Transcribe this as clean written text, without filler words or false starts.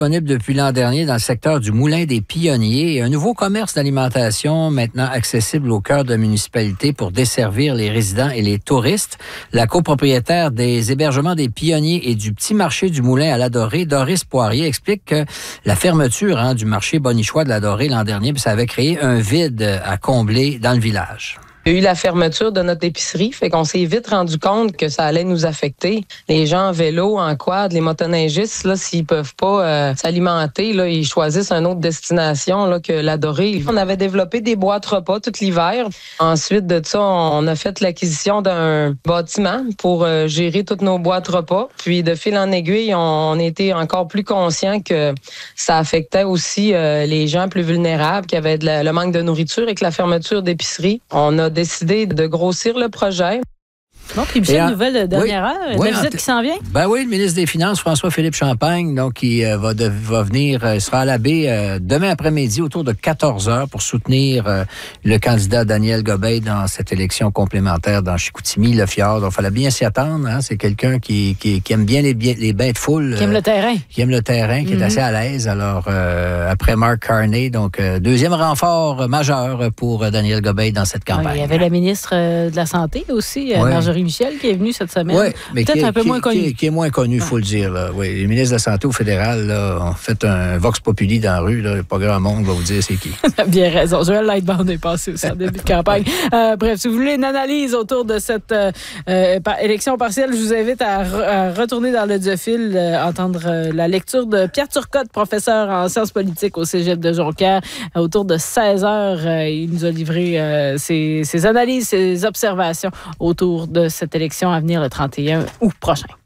Disponible depuis l'an dernier dans le secteur du Moulin des Pionniers et un nouveau commerce d'alimentation maintenant accessible au cœur de la municipalité pour desservir les résidents et les touristes. La copropriétaire des hébergements des Pionniers et du petit marché du Moulin à la Dorée, Doris Poirier, explique que la fermeture du marché Bonichois de la Dorée l'an dernier, ça avait créé un vide à combler dans le village. Il y a eu la fermeture de notre épicerie, fait qu'on s'est vite rendu compte que ça allait nous affecter. Les gens en vélo, en quad, les motoneigistes, là, s'ils peuvent pas s'alimenter, là, ils choisissent une autre destination là, que la Dorée. On avait développé des boîtes repas tout l'hiver. Ensuite de ça, on a fait l'acquisition d'un bâtiment pour gérer toutes nos boîtes repas. Puis de fil en aiguille, on était encore plus conscients que ça affectait aussi les gens plus vulnérables qui avaient le manque de nourriture avec la fermeture d'épicerie. On a décidé de grossir le projet. Bon, puis Michel, nouvelle dernière heure, la visite qui s'en vient? Ben oui, le ministre des Finances, François-Philippe Champagne, donc, il va venir, il sera à la baie demain après-midi autour de 14h pour soutenir le candidat Daniel Gobeil dans cette élection complémentaire dans Chicoutimi, le Fjord. Donc, il fallait bien s'y attendre. Hein? C'est quelqu'un qui aime bien les bains de foule. Qui aime le terrain. Qui aime le terrain, qui est assez à l'aise. Alors, après Mark Carney, donc, deuxième renfort majeur pour Daniel Gobeil dans cette campagne. Il y avait la ministre de la Santé aussi, Marjorie Michel, qui est venue cette semaine. Oui, mais peut-être un peu moins connue. Qui est moins connue, il faut le dire. Là. Oui, les ministres de la Santé au fédéral là, ont fait un vox populi dans la rue. Là, pas grand monde va vous dire c'est qui. Bien raison. Joël Lightbound est passé aussi en début de campagne. Bref, si vous voulez une analyse autour de cette élection partielle, je vous invite à retourner dans le Diophile, entendre la lecture de Pierre Turcotte, professeur en sciences politiques au Cégep de Jonquière. Autour de 16h, il nous a livré ses analyses, ses observations autour de cette élection à venir le 31 août prochain.